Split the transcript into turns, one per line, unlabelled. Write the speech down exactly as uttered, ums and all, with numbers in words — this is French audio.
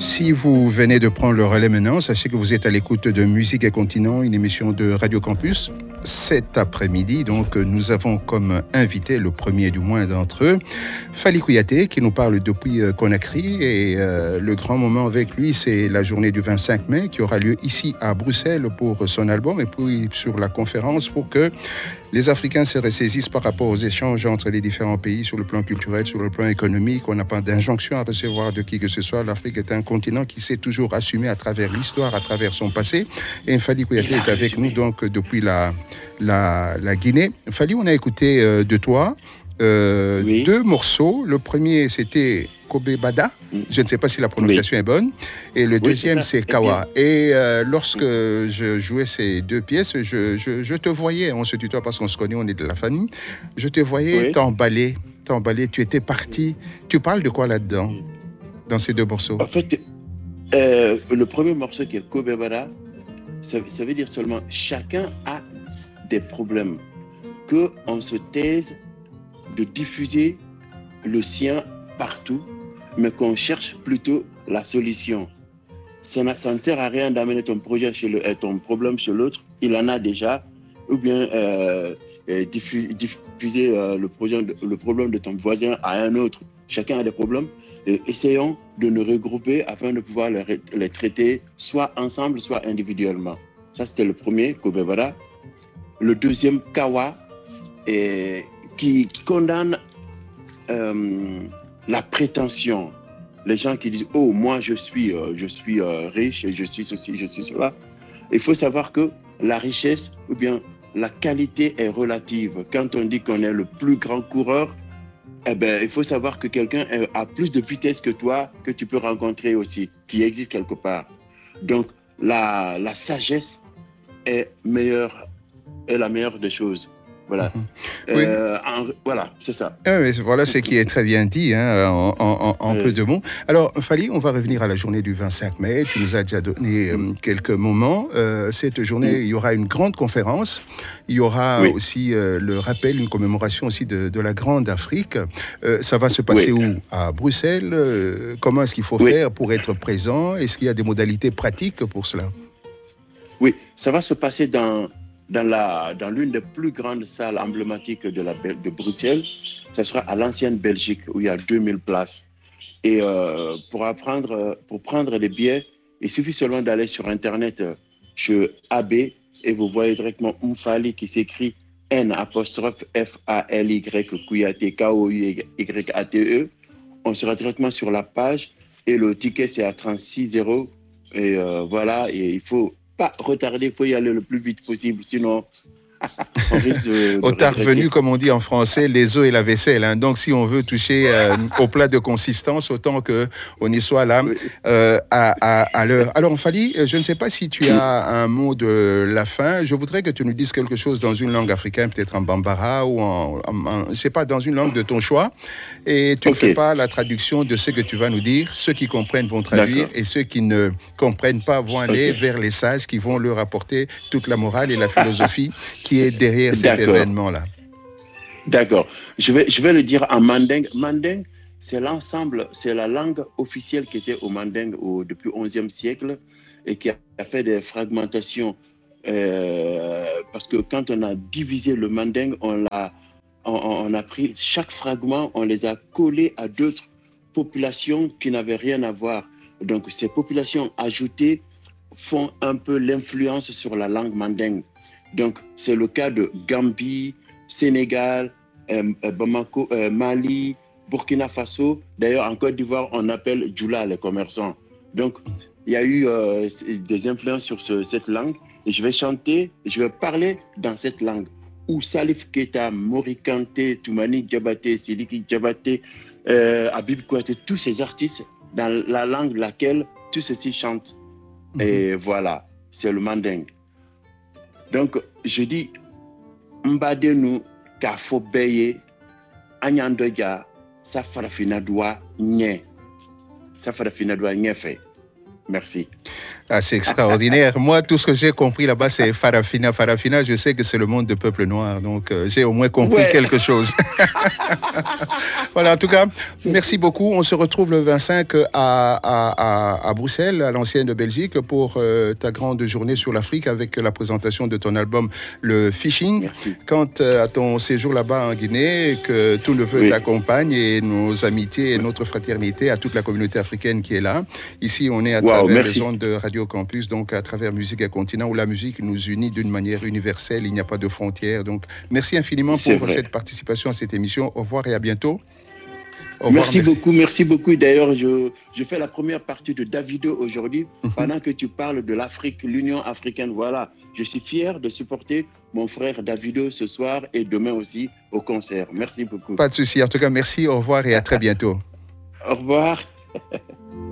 Si vous venez de prendre le relais maintenant, sachez que vous êtes à l'écoute de Musique et Continent, une émission de Radio Campus. Cet après-midi, donc, nous avons comme invité, le premier du moins d'entre eux, Fally Kouyaté, qui nous parle depuis Conakry. Et euh, le grand moment avec lui, c'est la journée du vingt-cinq mai, qui aura lieu ici à Bruxelles pour son album, et puis sur la conférence pour que les Africains se ressaisissent par rapport aux échanges entre les différents pays sur le plan culturel, sur le plan économique. On n'a pas d'injonction à recevoir de qui que ce soit. L'Afrique est un continent qui s'est toujours assumé à travers l'histoire, à travers son passé. Et Fally Kouyaté est avec nous donc depuis la, la, la Guinée. Fally, on a écouté euh, de toi euh, oui. deux morceaux. Le premier, c'était Kobe Bada. Je ne sais pas si la prononciation oui. est bonne. Et le oui, deuxième, c'est, c'est Kawa. Et euh, lorsque oui. je jouais ces deux pièces, je, je, je te voyais, on se tutoie parce qu'on se connaît, on est de la famille, je te voyais oui. t'emballer, t'emballer, tu étais parti. Tu parles de quoi là-dedans, dans ces deux morceaux?
En fait, euh, le premier morceau qui est Kobe Bada, ça, ça veut dire seulement chacun a des problèmes. Qu'on se taise de diffuser le sien partout, mais qu'on cherche plutôt la solution. Ça, ça ne sert à rien d'amener ton projet chez le, ton problème chez l'autre, il en a déjà, ou bien euh, diffuser, diffuser euh, le, projet, le problème de ton voisin à un autre. Chacun a des problèmes. Et essayons de nous regrouper afin de pouvoir les, les traiter soit ensemble, soit individuellement. Ça, c'était le premier, Kobe Bada. Le deuxième, Kawa, et, qui condamne euh, la prétention. Les gens qui disent « Oh, moi, je suis, euh, je suis euh, riche, et je suis ceci, je suis cela ». Il faut savoir que la richesse ou bien la qualité est relative. Quand on dit qu'on est le plus grand coureur, eh ben, il faut savoir que quelqu'un a plus de vitesse que toi, que tu peux rencontrer aussi, qui existe quelque part. Donc, la, la sagesse est, meilleure, est la meilleure des choses. Voilà, mmh. oui. euh, en, voilà, c'est ça.
Ah, mais voilà ce qui est très bien dit, hein, en, en, en oui. peu de mots. Alors, Fally, on va revenir à la journée du vingt-cinq mai. Tu nous as déjà donné mmh. euh, quelques moments. Euh, cette journée, mmh. il y aura une grande conférence. Il y aura oui. aussi euh, le rappel, une commémoration aussi de, de la Grande Afrique. Euh, ça va se passer oui. où? À Bruxelles. Euh, comment est-ce qu'il faut oui. faire pour être présent? Est-ce qu'il y a des modalités pratiques pour cela?
Oui, ça va se passer dans... Dans, la, dans l'une des plus grandes salles emblématiques de, la, de Bruxelles. Ça sera à l'ancienne Belgique, où il y a deux mille places. Et euh, pour, apprendre, pour prendre les billets, il suffit seulement d'aller sur Internet chez A B et vous voyez directement Fally qui s'écrit N apostrophe F A L Y Kouyaté K O U Y A T E. On sera directement sur la page et le ticket c'est à trente-six euros. Et euh, voilà, et il faut pas retarder, il faut y aller le plus vite possible, sinon on risque de...
Au tard venu, comme on dit en français, les os et la vaisselle. Hein. Donc, si on veut toucher euh, au plat de consistance, autant qu'on y soit là euh, à, à, à l'heure. Alors, Fally, je ne sais pas si tu as un mot de la fin. Je voudrais que tu nous dises quelque chose dans une langue africaine, peut-être en bambara ou en, en, en je ne sais pas, dans une langue de ton choix. Et tu ne okay. fais pas la traduction de ce que tu vas nous dire. Ceux qui comprennent vont traduire. D'accord. Et ceux qui ne comprennent pas vont aller okay. vers les sages qui vont leur apporter toute la morale et la philosophie qui est derrière cet D'accord. événement-là.
D'accord. Je vais, je vais le dire en manding. Manding, c'est l'ensemble, c'est la langue officielle qui était au manding au, depuis le onzième siècle et qui a fait des fragmentations. Euh, parce que quand on a divisé le manding, on, l'a, on, on a pris chaque fragment, on les a collés à d'autres populations qui n'avaient rien à voir. Donc, ces populations ajoutées font un peu l'influence sur la langue manding. Donc, c'est le cas de Gambie, Sénégal, euh, Bamako, euh, Mali, Burkina Faso. D'ailleurs, en Côte d'Ivoire, on appelle Djoula les commerçants. Donc, il y a eu euh, des influences sur ce, cette langue. Et je vais chanter, je vais parler dans cette langue. Où Salif Keita, Mori Kanté, Toumani Diabaté, Sidiki Diabaté, euh, Habib Kouyaté, tous ces artistes dans la langue laquelle tous ceux-ci chantent. Mm-hmm. Et voilà, c'est le manding. Donc, je dis, Mbadenu Kafo Beye, Anyandoya, Safarafina Doua Nye. Safarafina Doua Nye fait. Merci.
Ah, c'est extraordinaire. Moi, tout ce que j'ai compris là-bas, c'est Farafina. Farafina, je sais que c'est le monde de peuple noir. Donc, euh, j'ai au moins compris ouais. quelque chose. Voilà, en tout cas, merci beaucoup. On se retrouve le vingt-cinq à, à, à, à Bruxelles, à l'ancienne de Belgique, pour euh, ta grande journée sur l'Afrique avec la présentation de ton album, Le Fishing.
Merci.
Quant à ton séjour là-bas en Guinée, que tout neveu oui. t'accompagne et nos amitiés et notre fraternité à toute la communauté africaine qui est là. Ici, on est à wow, travers merci. les ondes de Radio Campus, donc à travers Musique et Continent, où la musique nous unit d'une manière universelle, il n'y a pas de frontières. Donc, merci infiniment C'est pour vrai. cette participation à cette émission. Au revoir et à bientôt.
Au revoir, merci, merci beaucoup, merci beaucoup. D'ailleurs, je, je fais la première partie de Davido aujourd'hui, mm-hmm. pendant que tu parles de l'Afrique, l'Union africaine. Voilà, je suis fier de supporter mon frère Davido ce soir et demain aussi au concert. Merci beaucoup.
Pas de souci. En tout cas, merci, au revoir et à très bientôt.
Au revoir.